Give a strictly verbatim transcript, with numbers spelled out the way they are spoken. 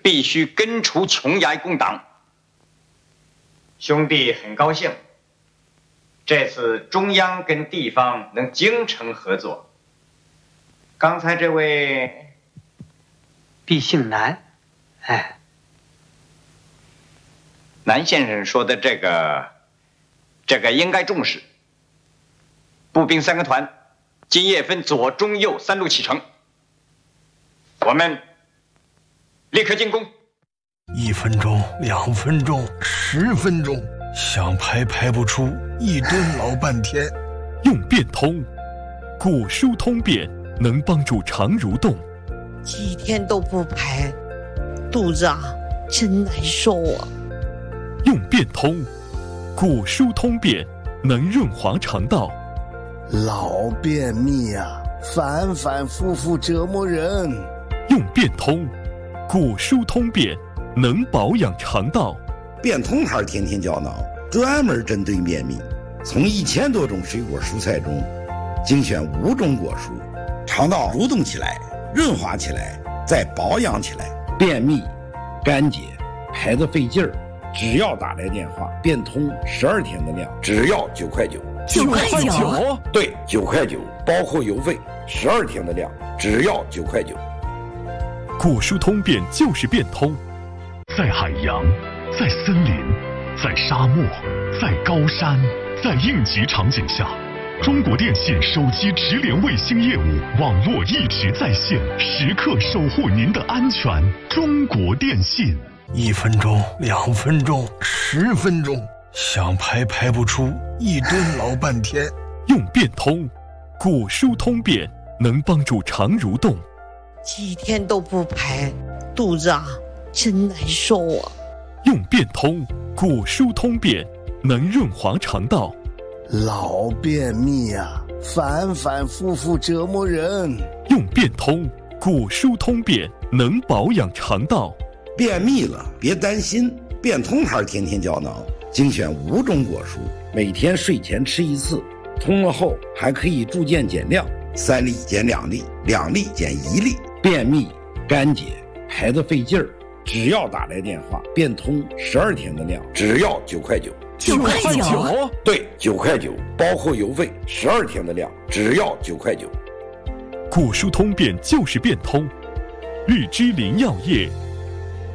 必须根除琼崖共党。兄弟很高兴，这次中央跟地方能精诚合作。刚才这位毕姓南，哎， 南先生说的这个，这个应该重视。步兵三个团，今夜分左、中、右三路启程，我们立刻进攻。 一分钟，两分钟，十分钟，想排排不出，一蹲老半天。 用变通，古书通变能帮助肠蠕动。 几天都不排，肚子啊真难受啊。 用变通，古书通变能润滑肠道。 老便秘啊，反反复复折磨人。 用变通，古书通变能保养肠道。 变通牌天天胶囊专门针对便秘，从一千多种水果蔬菜中精选五种果蔬，肠道蠕动起来，润滑起来，再保养起来。便秘、干结、排得费劲儿，只要打来电话，变通十二天的量，只要九块九。 九块九？ 对，九块九，包括邮费，十二天的量，只要九块九。 古书通变就是变通，在海洋，在森林，在沙漠，在高山，在应急场景下，中国电信手机直连卫星业务网络一直在线，时刻守护您的安全。中国电信。 一分钟，两分钟，十分钟，想排排不出，一蹲老半天。 用变通，古书通变能帮助肠蠕动。 几天都不排，肚子啊真难受啊。 用变通，古书通变能润滑肠道。 老便秘啊，反反复复折磨人。 用变通，古书通变能保养肠道。 便秘了别担心，变通牌天天胶囊精选五种果蔬，每天睡前吃一次，通了后还可以逐渐减量，三粒减两粒，两粒减一粒。便秘、干结、排得费劲儿，只要打来电话，变通十二天的量，只要九块九。 九块九？ 对，九块九，包括邮费，十二天的量，只要九块九。 古书通变就是变通，荔枝林药业